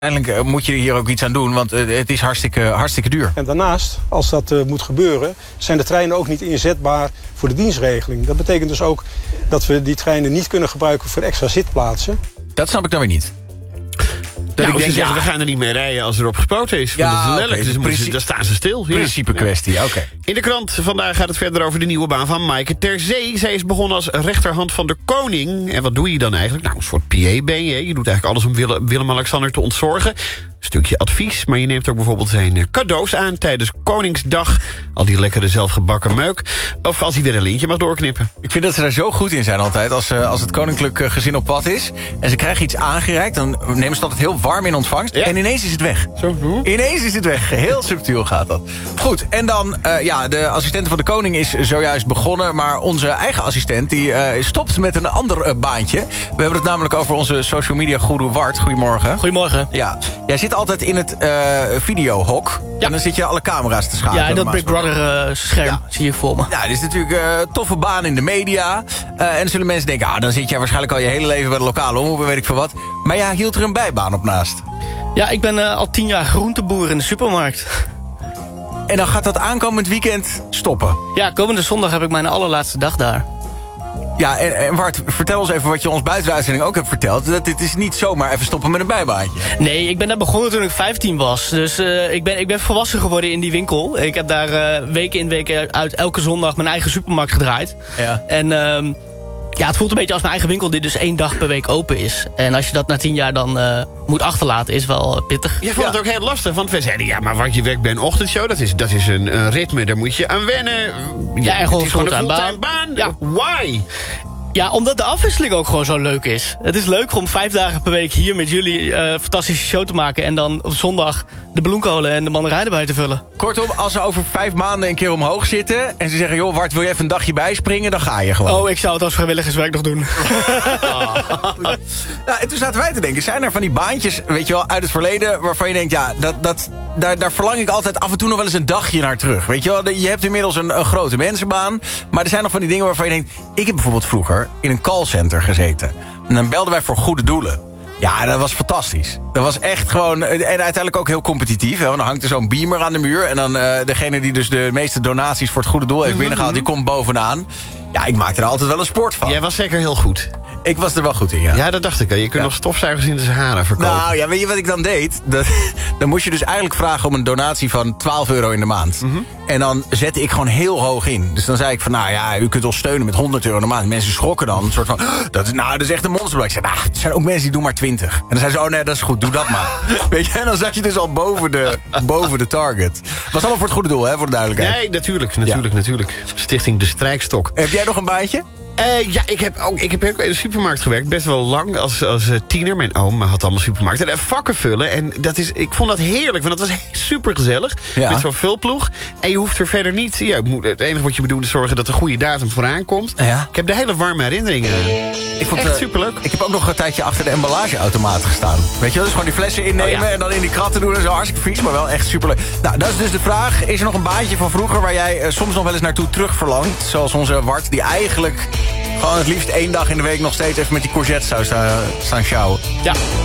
Uiteindelijk moet je hier ook iets aan doen, want het is hartstikke duur. En daarnaast, als dat moet gebeuren, zijn de treinen ook niet inzetbaar voor de dienstregeling. Dat betekent dus ook dat we die treinen niet kunnen gebruiken voor extra zitplaatsen. Dat snap ik dan weer niet. Ik denk, we gaan er niet meer rijden als erop gespoten is. Ja, dat is lelijk, dus dan staan ze stil. Principe kwestie, oké. In de krant vandaag gaat het verder over de nieuwe baan van Maaike ter Zee. Zij is begonnen als rechterhand van de koning. En wat doe je dan eigenlijk? Nou, een soort PA ben je. Je doet eigenlijk alles om Willem-Alexander te ontzorgen. Een stukje advies, maar je neemt ook bijvoorbeeld zijn cadeaus aan tijdens Koningsdag. Al die lekkere zelfgebakken meuk. Of als hij weer een lintje mag doorknippen. Ik vind dat ze daar zo goed in zijn altijd. Als het koninklijk gezin op pad is en ze krijgen iets aangereikt, dan nemen ze dat heel warm in ontvangst. Ja. En ineens is het weg. Ineens is het weg. Heel subtiel gaat dat. Goed, en dan, de assistent van de koning is zojuist begonnen. Maar onze eigen assistent die stopt met een ander baantje. We hebben het namelijk over onze social media goeroe Wart. Goedemorgen. Goedemorgen. Ja, jij zit altijd in het videohok. Ja. En dan zit je alle camera's te schakelen. Ja, en dat Big Brother scherm zie je voor me. Ja, dit is natuurlijk een toffe baan in de media. En dan zullen mensen denken, dan zit jij waarschijnlijk al je hele leven bij de lokale omroep, weet ik veel wat. Maar ja, hield er een bijbaan op naast. Ja, ik ben al 10 jaar groenteboer in de supermarkt. En dan gaat dat aankomend weekend stoppen? Ja, komende zondag heb ik mijn allerlaatste dag daar. Ja, en Wart, vertel ons even wat je ons buiten de uitzending ook hebt verteld. Dat dit is niet zomaar even stoppen met een bijbaantje. Nee, ik ben daar begonnen toen ik 15 was. Dus ik ben volwassen geworden in die winkel. Ik heb daar week in week uit elke zondag mijn eigen supermarkt gedraaid. Ja. En het voelt een beetje als mijn eigen winkel die dus 1 dag per week open is. En als je dat na 10 jaar dan moet achterlaten, is wel pittig. Je vond het ook heel lastig, want we zeiden, maar wat je werkt bij een ochtendshow, dat is een ritme, daar moet je aan wennen. Ja, en gewoon een fulltime baan. Ja. Why? Ja, omdat de afwisseling ook gewoon zo leuk is. Het is leuk om 5 dagen per week hier met jullie een fantastische show te maken. En dan op zondag de bloemkolen en de mandarijn erbij te vullen. Kortom, als ze over 5 maanden een keer omhoog zitten en ze zeggen, joh, Wart, wil je even een dagje bijspringen? Dan ga je gewoon. Oh, ik zou het als vrijwilligerswerk nog doen. En toen zaten wij te denken, zijn er van die baantjes, weet je wel, uit het verleden, waarvan je denkt, ja, daar verlang ik altijd af en toe nog wel eens een dagje naar terug. Weet je wel, je hebt inmiddels een grote mensenbaan, maar er zijn nog van die dingen waarvan je denkt, ik heb bijvoorbeeld vroeger in een callcenter gezeten. En dan belden wij voor goede doelen. Ja, dat was fantastisch. Dat was echt gewoon, en uiteindelijk ook heel competitief. Hè? Want dan hangt er zo'n beamer aan de muur. En dan degene die dus de meeste donaties voor het goede doel heeft binnengehaald, die komt bovenaan. Ja, ik maakte er altijd wel een sport van. Jij was zeker heel goed. Ik was er wel goed in, ja. Ja, dat dacht ik al. Je kunt nog stofzuigers in de Sahara verkopen. Nou ja, weet je wat ik dan deed? Dan moest je dus eigenlijk vragen om een donatie van €12 in de maand. En dan zette ik gewoon heel hoog in. Dus dan zei ik van, nou ja, u kunt ons steunen met €100 in de maand. Mensen schrokken dan. Een soort van, dat is echt een monsterbedrag. Ik zei, er zijn ook mensen die doen maar 20. En dan zei ze, nee, dat is goed, doe dat maar. Weet je, en dan zat je dus al boven de target. Was allemaal voor het goede doel, hè, voor de duidelijkheid. Nee, natuurlijk. Stichting De Strijkstok. Heb jij nog een baantje? Ik heb ook in de supermarkt gewerkt. Best wel lang als tiener. Mijn oom had allemaal supermarkten. En vakken vullen. En ik vond dat heerlijk. Want dat was super gezellig. Ja. Met zo'n vulploeg. En je hoeft er verder niet. Ja, het enige wat je moet doen is zorgen dat de goede datum vooraan komt. Ja. Ik heb de hele warme herinneringen. Ik vond het superleuk. Ik heb ook nog een tijdje achter de emballageautomaat gestaan. Weet je wel? Dus gewoon die flessen innemen en dan in die kratten doen. En zo hartstikke vies, maar wel echt superleuk. Nou, dat is dus de vraag. Is er nog een baantje van vroeger waar jij soms nog wel eens naartoe terug verlangt? Zoals onze Wart, die eigenlijk gewoon het liefst 1 dag in de week nog steeds even met die courgette zou staan sjouwen. Ja.